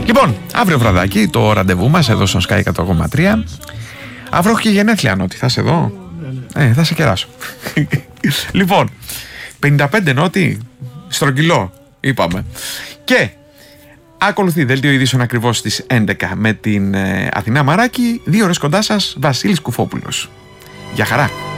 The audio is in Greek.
Λοιπόν, αύριο βραδάκι το ραντεβού μας εδώ στο Sky 100,3. Αύριο έχω και γενέθλια, Νότι. Θα είσαι εδώ? Θα σε κεράσω. Λοιπόν, 55 Νότι, στρογγυλό, είπαμε. Και ακολουθεί δελτίο ειδήσεων ακριβώς στις 11 με την Αθηνά Μαράκη. 2 ώρες κοντά σας, Βασίλης Κουφόπουλος. Γεια χαρά.